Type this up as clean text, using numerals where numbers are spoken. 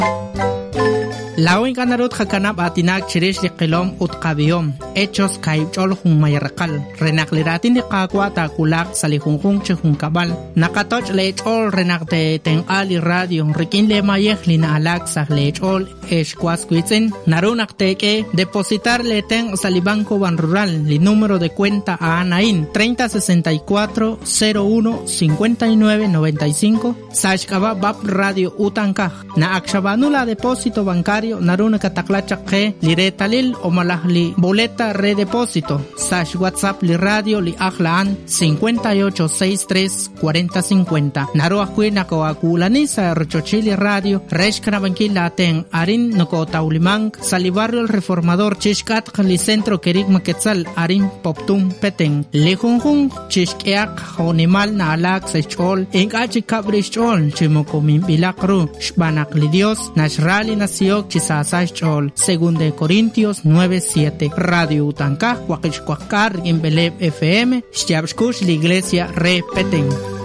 Lawin kanarut hakanap atinak chirish liqilom utqabiyom hechos kaibchol jun mayarqal renakliratin liqaqwa takulaq salihunjun chihun kabal nakatoch lechol renakte tenqali radio rikin le mayej lina alak sah lechol eshkwasquitzen narunaqteke depositar le ten salibanco ban rural li número de cuenta a Anain 3064 01 59 95 sashkaba bab radio utankaj na akshabanula depósito bancario naruna kataklachaqe li retalil o malahli boleta redepósito sash WhatsApp li radio li ajlaan 5863 4050 naru akwina ko akulani sa rochochili radio reshkana bankila ten arin noko taulimang sali barrio el reformador chishkat li centro kerik maketzal arin poptum peten lejunjun chishkeak honimal na alak sechol engachi kabrichol chimokomin bilakru shbanak li dios nashrali nasiok chisasach chol según de Corintios 9:7 radio utankaj huaqichkuakar en Beleb FM Shtiabshkush la iglesia repeten.